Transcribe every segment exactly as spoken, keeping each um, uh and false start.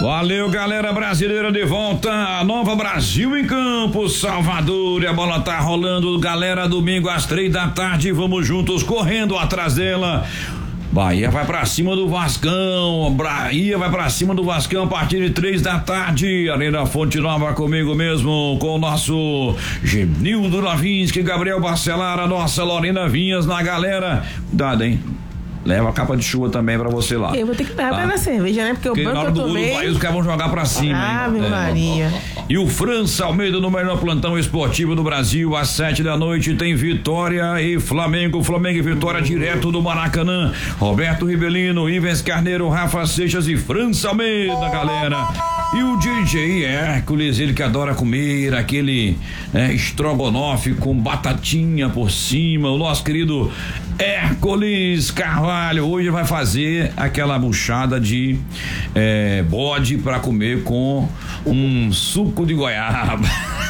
Valeu, galera brasileira de volta. A Nova Brasil em campo, Salvador. E a bola tá rolando, galera. Domingo às três da tarde. Vamos juntos correndo atrás dela. Bahia vai pra cima do Vascão, Bahia vai pra cima do Vascão a partir de três da tarde, Arena Fonte Nova comigo mesmo, com o nosso Genildo Lavinski, Gabriel Bacelar, a nossa Lorena Vinhas na galera. Cuidado, hein? Leva a capa de chuva também pra você lá. Eu vou ter que pegar tá? pra cerveja, né? Porque, Porque o banco na hora eu tomei... do país os caras vão jogar pra cima. Ave é. Maria. E o França Almeida no melhor plantão esportivo do Brasil, às sete da noite tem Vitória e Flamengo, Flamengo e Vitória direto do Maracanã. Roberto Ribelino, Ivens Carneiro, Rafa Seixas e França Almeida, galera. E o D J Hércules, ele que adora comer aquele né, estrogonofe com batatinha por cima, o nosso querido Hércules Carvalho hoje vai fazer aquela buchada de é, bode para comer com um suco de goiaba.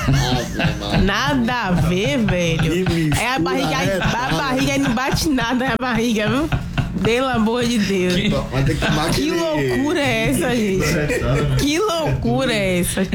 Nada a ver, velho. É a barriga, aí, a barriga aí não bate nada, é a barriga, viu? Pelo amor de Deus. Que, que, que loucura é essa, gente? Que loucura é essa?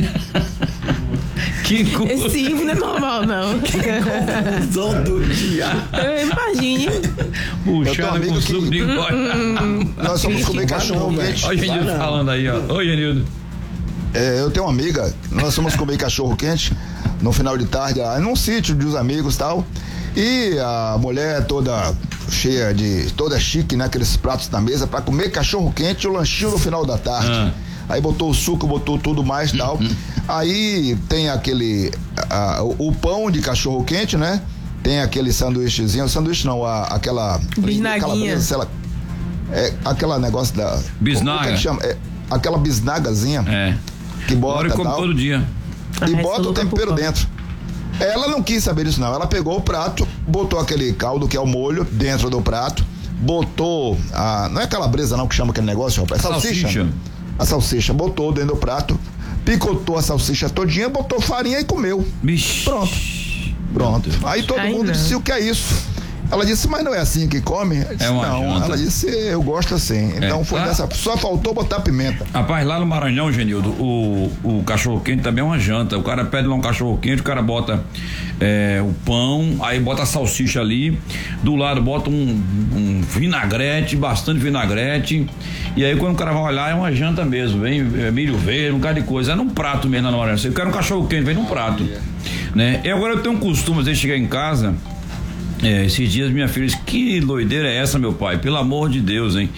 Que coisa. Esse hino não é normal, não. Que confusão do dia. Imagine. Puxada com suco de goiaba. Nós somos comer cachorro quente. Olha o Genildo falando aí, ó. Oi, Genildo. É, eu tenho uma amiga, nós fomos comer cachorro quente no final de tarde, lá, num sítio dos amigos e tal. E a mulher toda cheia de, toda chique, né? Aqueles pratos na mesa pra comer cachorro quente e o lanchinho no final da tarde. Ah. Aí botou o suco, botou tudo mais e tal. Uhum. Aí tem aquele, a, o, o pão de cachorro quente, né? Tem aquele sanduíchezinho, sanduíche não, a, aquela... Bisnaguinha. Aquela, é, aquela negócio da... Bisnaga. Como é que chama? É, aquela bisnagazinha. É. Que bota Agora eu como todo dia. E bota o tempero dentro. Ela não quis saber disso não, ela pegou o prato, botou aquele caldo que é o molho dentro do prato, botou a, não é calabresa não que chama aquele negócio, rapaz, é salsicha. salsicha. A salsicha, botou dentro do prato, picotou a salsicha todinha, botou farinha e comeu. Bicho. Pronto. Pronto. Aí todo Ai, mundo não. disse o que é isso. Ela disse, mas não é assim que come? Disse, é uma não, janta. Ela disse, eu gosto assim. Então é. foi ah. dessa, só faltou botar pimenta. Rapaz, lá no Maranhão, Genildo, o, o cachorro quente também é uma janta. O cara pede lá um cachorro quente, o cara bota é, o pão, aí bota a salsicha ali, do lado bota um, um vinagrete, bastante vinagrete, e aí quando o cara vai olhar é uma janta mesmo, vem é, milho verde, um cara de coisa, é num prato mesmo na Maranhão. Eu quero um cachorro quente, vem num prato, né? E agora eu tenho um costume, às vezes chegar em casa, É, esses dias minha filha disse, que doideira é essa, meu pai? Pelo amor de Deus, hein?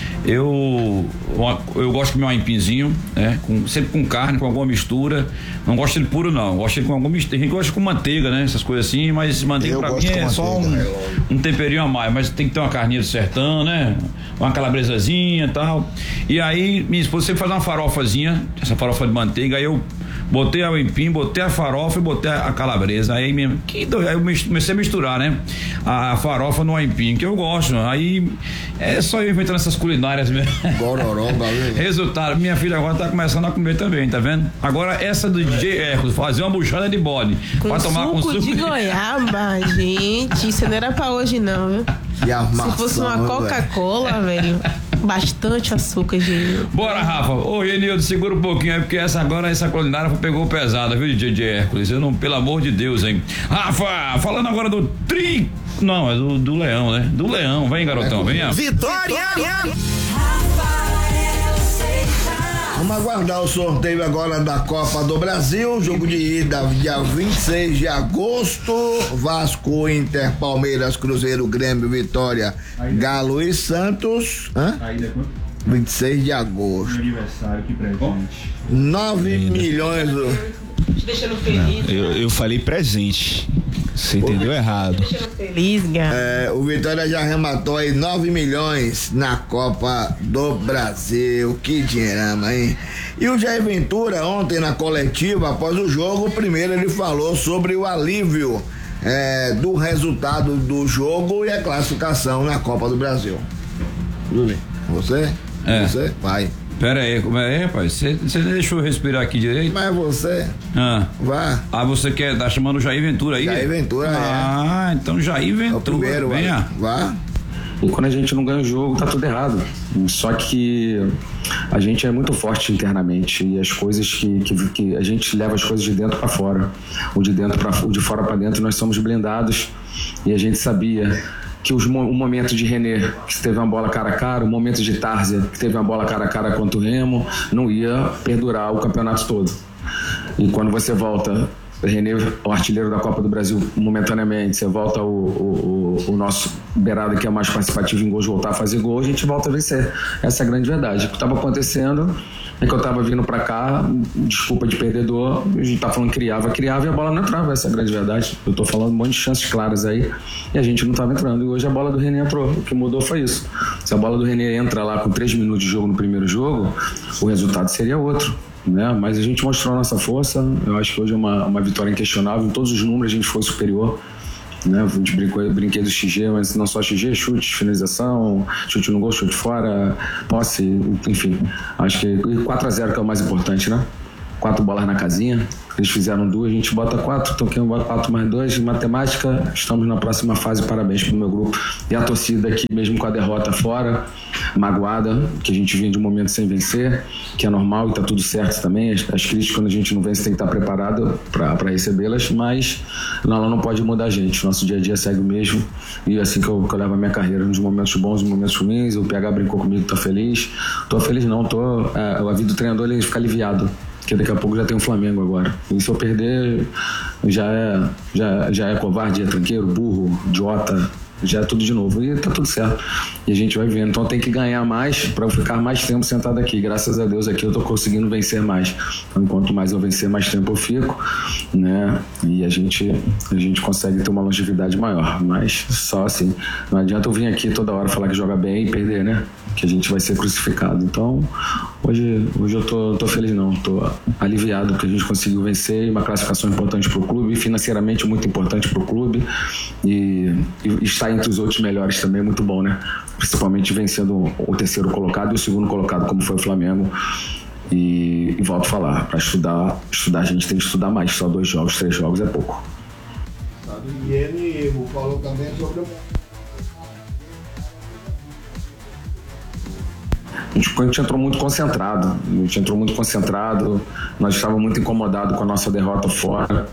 Eu eu gosto de comer um aipinzinho, né? Com, sempre com carne, com alguma mistura. Não gosto dele puro, não. Gosto dele com alguma mistura. A gente gosta com manteiga, né? Essas coisas assim, mas manteiga eu pra mim é só um, um temperinho a mais. Mas tem que ter uma carninha do sertão, né? Uma calabresazinha e tal. E aí, minha esposa sempre faz uma farofazinha, essa farofa de manteiga, aí eu botei o aipim, botei a farofa e botei a calabresa. Aí, mesmo, que doido, aí eu comecei a misturar, né? A, a farofa no aipim, que eu gosto. Aí é só eu inventando essas culinárias mesmo. Gororó, galera. Resultado, minha filha agora tá começando a comer também, tá vendo? Agora essa do D J Hércules, fazer uma buchada de bode. Com pra tomar suco com suco de goiaba, gente, isso não era pra hoje não, viu? E a maçã, se fosse uma Coca-Cola, velho, bastante açúcar, gente. Bora, Rafa. Ô, Genildo, segura um pouquinho aí, porque essa agora, essa culinária pegou pesada, viu, D J Hércules? Eu não, pelo amor de Deus, hein? Rafa, falando agora do tri... Não, é do, do Leão, né? Do Leão, vem, garotão, venha. Vitória! Vamos aguardar o sorteio agora da Copa do Brasil, jogo de ida dia vinte e seis de agosto, Vasco, Inter, Palmeiras, Cruzeiro, Grêmio, Vitória, Galo e Santos. Hã? vinte e seis de agosto. Meu aniversário, que presente. nove milhões. Deixando feliz. Não, eu, eu falei presente. Você entendeu errado. Feliz, é, o Vitória já arrematou aí nove milhões na Copa do Brasil. Que dinheirama, hein? E o Jair Ventura, ontem na coletiva, após o jogo, primeiro ele falou sobre o alívio é, do resultado do jogo e a classificação na Copa do Brasil. Tudo bem? Você? É. Você? Vai. Pera aí, como é, rapaz? Você não deixou eu respirar aqui direito? Mas você. Ah. Vá. Ah, você quer, tá chamando o Jair Ventura aí? Jair Ventura, ah, é. Ah, então Jair Ventura. É o primeiro, venha. Vá. E quando a gente não ganha o jogo, tá tudo errado. Só que a gente é muito forte internamente e as coisas que, que, que a gente leva as coisas de dentro para fora, o de dentro para o de fora para dentro, nós somos blindados e a gente sabia que os, o momento de René, que teve uma bola cara a cara, o momento de Tárzia, que teve uma bola cara a cara contra o Remo, não ia perdurar o campeonato todo. E quando você volta, René, o artilheiro da Copa do Brasil, momentaneamente, você volta o, o, o, o nosso beirada, que é mais participativo em gols, voltar a fazer gol, a gente volta a vencer. Essa é a grande verdade. O que estava acontecendo é que eu estava vindo para cá, desculpa de perdedor, a gente tá falando que criava, criava e a bola não entrava. Essa é a grande verdade. Eu tô falando um monte de chances claras aí e a gente não estava entrando. E hoje a bola do René entrou. O que mudou foi isso. Se a bola do René entra lá com três minutos de jogo no primeiro jogo, o resultado seria outro. Né? Mas a gente mostrou a nossa força. Eu acho que hoje é uma, uma vitória inquestionável. Em todos os números a gente foi superior. Né? A gente brincou, eu brinquei do X G, mas não só X G, chute, finalização, chute no gol, chute fora, posse, enfim. Acho que quatro a zero que é o mais importante, né? Quatro bolas na casinha. Eles fizeram duas, a gente bota quatro, então quem bota quatro mais dois, matemática, estamos na próxima fase, parabéns pro meu grupo. E a torcida aqui, mesmo com a derrota fora, magoada, que a gente vinha de um momento sem vencer, que é normal e tá tudo certo também, as, as críticas quando a gente não vence tem que estar preparado para recebê-las, mas não, ela não pode mudar a gente, nosso dia a dia segue o mesmo, e é assim que eu, que eu levo a minha carreira, nos momentos bons, nos momentos ruins. O P H brincou comigo, tô feliz, tô feliz não, tô, é, a vida do treinador ele fica aliviado, porque daqui a pouco já tem um Flamengo agora. E se eu perder, já é, já, já é covarde, é tranqueiro, burro, idiota, já é tudo de novo. E tá tudo certo. E a gente vai vendo. Então tem que ganhar mais para eu ficar mais tempo sentado aqui. Graças a Deus aqui eu tô conseguindo vencer mais. Então, quanto mais eu vencer, mais tempo eu fico, né? E a gente, a gente consegue ter uma longevidade maior. Mas só assim. Não adianta eu vir aqui toda hora falar que joga bem e perder, né? Que a gente vai ser crucificado. Então, hoje, hoje eu tô, tô feliz não, tô aliviado que a gente conseguiu vencer, uma classificação importante pro clube, financeiramente muito importante pro clube, e, e estar entre os outros melhores também é muito bom, né? Principalmente vencendo o terceiro colocado e o segundo colocado, como foi o Flamengo. E, e volto a falar, para estudar, estudar a gente tem que estudar mais, só dois jogos, três jogos é pouco. E ele falou também sobre o... A gente, a gente entrou muito concentrado, a gente entrou muito concentrado, nós estávamos muito incomodados com a nossa derrota fora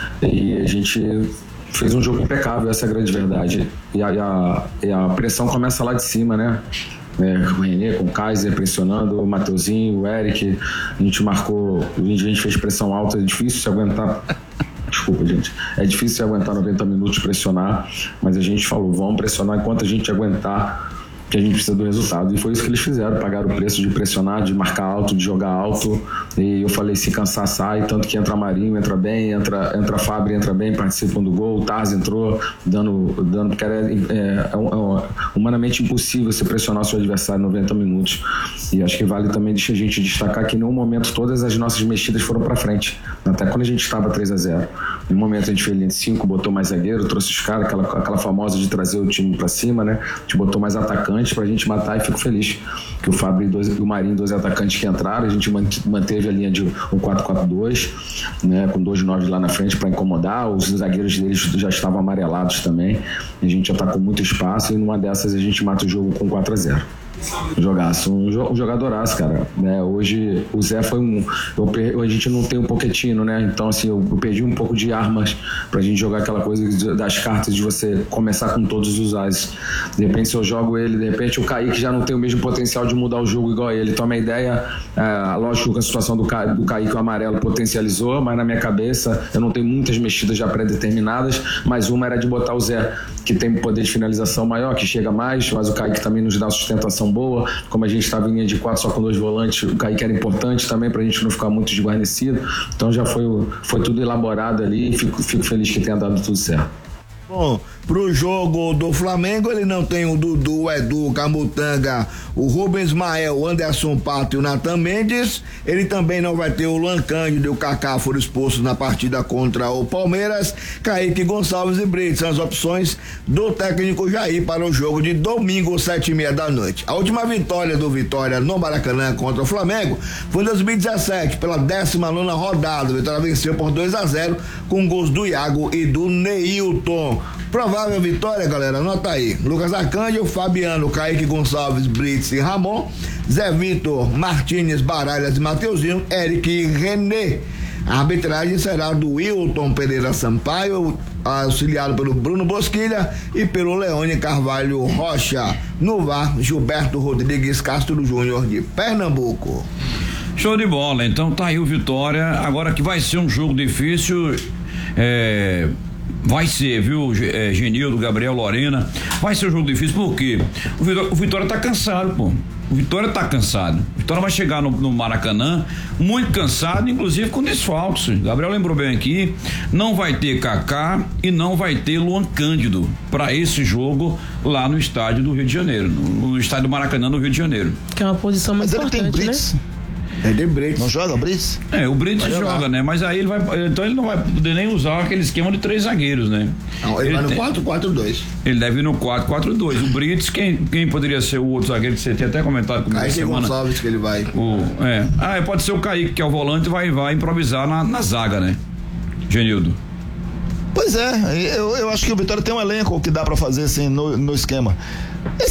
e a gente fez um jogo impecável, essa é a grande verdade. E a, e a, e a pressão começa lá de cima, né? É, com o René, com o Kaiser pressionando, o Mateuzinho, o Eric, a gente marcou, a gente, a gente fez pressão alta, é difícil se aguentar. Desculpa, gente. É difícil se aguentar noventa minutos pressionar, mas a gente falou, vamos pressionar enquanto a gente aguentar, que a gente precisa do resultado, e foi isso que eles fizeram, pagaram o preço de pressionar, de marcar alto, de jogar alto, e eu falei, se cansar sai, tanto que entra Marinho, entra bem, entra, entra Fábio, entra bem, participam do gol, o Tarz entrou, dando, dando porque era, é, é, é humanamente impossível você pressionar o seu adversário em noventa minutos, e acho que vale também deixa a gente destacar que em nenhum momento todas as nossas mexidas foram para frente, até quando a gente estava três a zero, em um momento a gente fez linha de cinco, botou mais zagueiro, trouxe os caras, aquela, aquela famosa de trazer o time para cima, né, a gente botou mais atacante pra gente matar, e fico feliz que o Fábio e dois, o Marinho, dois atacantes que entraram, a gente manteve a linha de um quatro quatro dois, né, com dois nove lá na frente para incomodar, os zagueiros deles já estavam amarelados também, a gente já tá com muito espaço, e numa dessas a gente mata o jogo com quatro a zero. Jogaço, um, um jogadoraço, cara, né? Hoje o Zé foi um eu per, a gente não tem um Pochettino, né? Então assim, eu, eu perdi um pouco de armas pra gente jogar aquela coisa das cartas, de você começar com todos os ases. De repente se eu jogo ele, de repente o Kaique já não tem o mesmo potencial de mudar o jogo igual ele. Então a minha ideia, é, lógico que a situação do, Ca, do Kaique, o amarelo, potencializou, mas na minha cabeça eu não tenho muitas mexidas já pré-determinadas, mas uma era de botar o Zé, que tem poder de finalização maior, que chega mais, mas o Kaique também nos dá sustentação boa, como a gente estava em linha de quatro só com dois volantes, o Kaique era importante também pra gente não ficar muito desguarnecido, então já foi, foi tudo elaborado ali, e fico, fico feliz que tenha dado tudo certo. Bom, pro jogo do Flamengo ele não tem o Dudu, o Edu, o Camutanga, o Rubens Mael, o Anderson Pato e o Nathan Mendes. Ele também não vai ter o Luan Cândido e o Kaká, foram expulsos na partida contra o Palmeiras. Kaique Gonçalves e Brito são as opções do técnico Jair para o jogo de domingo, sete e meia da noite. A última vitória do Vitória no Maracanã contra o Flamengo foi em dois mil e dezessete, pela décima nona rodada. O Vitória venceu por dois a zero com gols do Iago e do Neilton. Provável vitória, galera, anota aí. Lucas Arcanjo, Fabiano, Kaique Gonçalves, Brits e Ramon, Zé Vitor, Martínez, Baralhas e Mateuzinho, Eric e René. A arbitragem será do Wilton Pereira Sampaio, auxiliado pelo Bruno Bosquilha e pelo Leone Carvalho Rocha. No V A R, Gilberto Rodrigues Castro Júnior de Pernambuco. Show de bola, então tá aí o Vitória. Agora que vai ser um jogo difícil, é, vai ser, viu, é, Genildo, Gabriel, Lorena, vai ser um jogo difícil porque o Vitória, o Vitória tá cansado, pô. O Vitória tá cansado. O Vitória vai chegar no, no Maracanã muito cansado, inclusive com desfalques. Gabriel lembrou bem aqui, não vai ter Kaká e não vai ter Luan Cândido para esse jogo lá no estádio do Rio de Janeiro, no, no estádio do Maracanã, no Rio de Janeiro. Que é uma posição muito Mas ele importante, tem Brits. né? É de Brits. Não joga o Brits? É, o Brits joga, jogar. né? Mas aí ele vai, então ele não vai poder nem usar aquele esquema de três zagueiros, né? Não, ele, ele vai no quatro quatro dois. Ele deve ir no quatro quatro dois. O Brits, quem, quem poderia ser o outro zagueiro que você tinha até comentado comigo essa Kaique semana? Gonçalves que ele vai. O, é. Ah, pode ser o Kaique, que é o volante, vai, vai improvisar na, na zaga, né? Genildo. Pois é, eu, eu acho que o Vitória tem um elenco que dá pra fazer assim no, no esquema. Esse